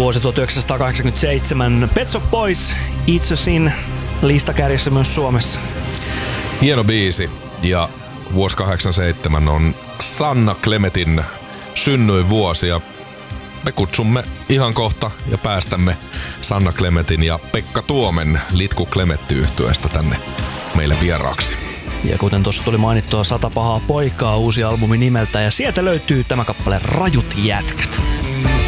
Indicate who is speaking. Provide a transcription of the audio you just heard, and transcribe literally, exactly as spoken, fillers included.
Speaker 1: Vuosi tuhatyhdeksänsataakahdeksankymmentäseitsemän, Pet Shop Boys, It's a Sin, listakärjessä myös Suomessa.
Speaker 2: Hieno biisi, ja vuosi kahdeksankymmentäseitsemän on Sanna Klemetin synnyinvuosi, ja me kutsumme ihan kohta ja päästämme Sanna Klemetin ja Pekka Tuomen Litku Klemetti-yhtyeestä tänne meille vieraaksi.
Speaker 1: Ja kuten tuossa tuli mainittua, Sata pahaa poikaa, uusi albumi nimeltä, ja sieltä löytyy tämä kappale Rajut jätkät.